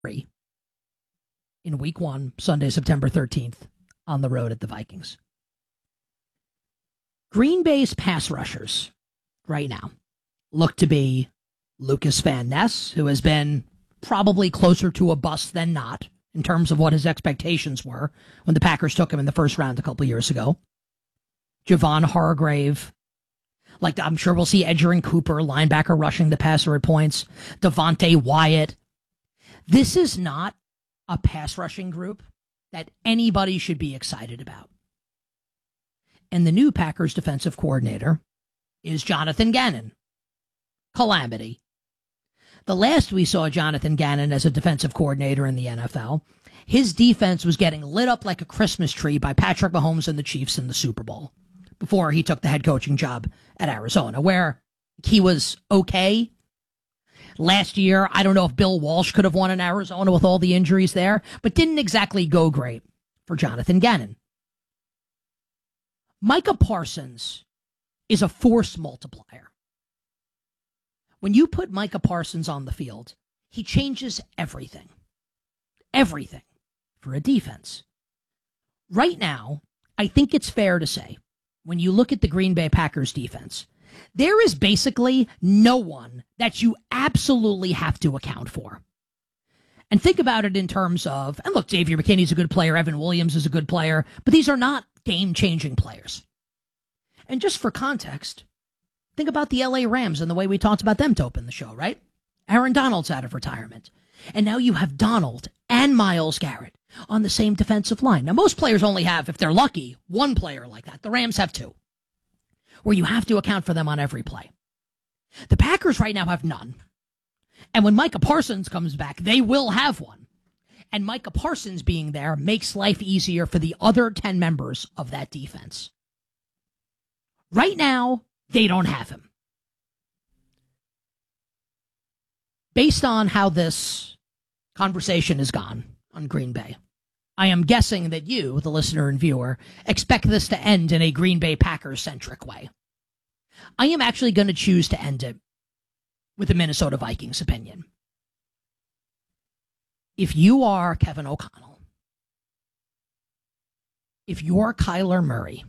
in week 1, Sunday, September 13th, on the road at the Vikings. Green Bay's pass rushers right now look to be Lucas Van Ness, who has been probably closer to a bust than not in terms of what his expectations were when the Packers took him in the first round a couple years ago. Javon Hargrave. Like, I'm sure we'll see Edgerrin Cooper, linebacker, rushing the passer at points. Devontae Wyatt. This is not a pass rushing group that anybody should be excited about. And the new Packers defensive coordinator is Jonathan Gannon. Calamity. The last we saw Jonathan Gannon as a defensive coordinator in the NFL, his defense was getting lit up like a Christmas tree by Patrick Mahomes and the Chiefs in the Super Bowl before he took the head coaching job at Arizona, where he was okay. Last year, I don't know if Bill Walsh could have won in Arizona with all the injuries there, but didn't exactly go great for Jonathan Gannon. Micah Parsons is a force multiplier. When you put Micah Parsons on the field, he changes everything. Everything for a defense. Right now, I think it's fair to say, when you look at the Green Bay Packers defense, there is basically no one that you absolutely have to account for. And think about it in terms of, and look, Xavier McKinney's a good player, Evan Williams is a good player, but these are not game-changing players. And just for context, think about the LA Rams and the way we talked about them to open the show, right? Aaron Donald's out of retirement. And now you have Donald and Myles Garrett on the same defensive line. Now, most players only have, if they're lucky, one player like that. The Rams have two, where you have to account for them on every play. The Packers right now have none. And when Micah Parsons comes back, they will have one. And Micah Parsons being there makes life easier for the other 10 members of that defense. Right now, they don't have him. Based on how this conversation has gone on Green Bay, I am guessing that you, the listener and viewer, expect this to end in a Green Bay Packers-centric way. I am actually going to choose to end it with the Minnesota Vikings opinion. If you are Kevin O'Connell, if you're Kyler Murray,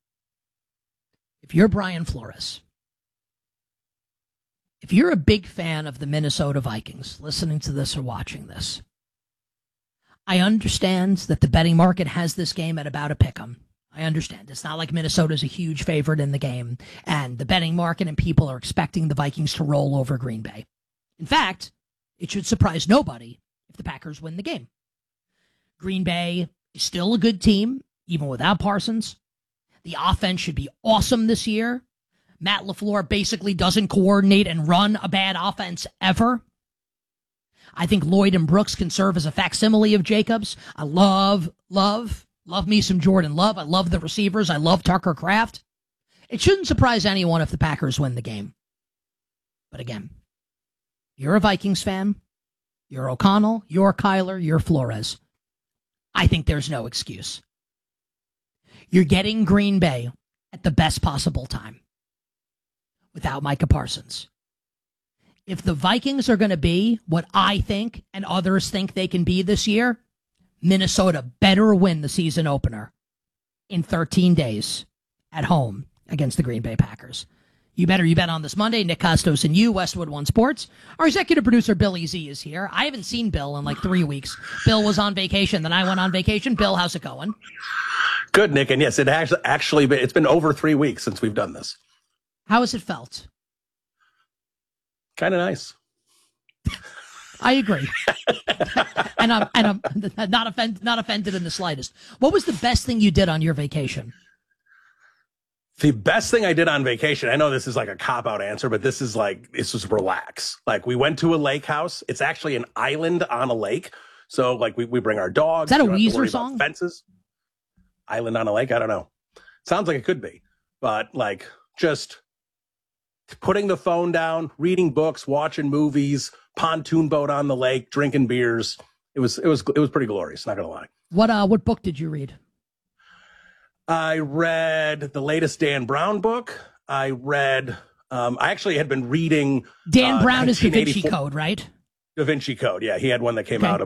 if you're Brian Flores, if you're a big fan of the Minnesota Vikings listening to this or watching this, I understand that the betting market has this game at about a pick'em. I understand. It's not like Minnesota's a huge favorite in the game, and the betting market and people are expecting the Vikings to roll over Green Bay. In fact, it should surprise nobody if the Packers win the game. Green Bay is still a good team, even without Parsons. The offense should be awesome this year. Matt LaFleur basically doesn't coordinate and run a bad offense ever. I think Lloyd and Brooks can serve as a facsimile of Jacobs. I love me some Jordan Love. I love the receivers. I love Tucker Kraft. It shouldn't surprise anyone if the Packers win the game. But again, you're a Vikings fan. You're O'Connell. You're Kyler. You're Flores. I think there's no excuse. You're getting Green Bay at the best possible time without Micah Parsons. If the Vikings are going to be what I think and others think they can be this year, Minnesota better win the season opener in 13 days at home against the Green Bay Packers. You bet on this Monday. Nick Costos and you, Westwood One Sports. Our executive producer, Billy Z, is here. I haven't seen Bill in like 3 weeks. Bill was on vacation, then I went on vacation. Bill, how's it going? Good, Nick. And yes, it's been over 3 weeks since we've done this. How has it felt? Kind of nice. I agree. and I'm not offended in the slightest. What was the best thing you did on your vacation? The best thing I did on vacation, I know this is like a cop-out answer, but this was relax. Like, we went to a lake house. It's actually an island on a lake. So, like, we bring our dogs. Is that a Weezer song? Fences. Island on a lake? I don't know. Sounds like it could be. But, like, just putting the phone down, reading books, watching movies, pontoon boat on the lake, drinking beers. It was pretty glorious, not gonna lie. What book did you read? I read the latest Dan Brown book. I actually had been reading Dan Brown is Da Vinci Code, right? Da Vinci Code. Yeah, he had one that came Okay. out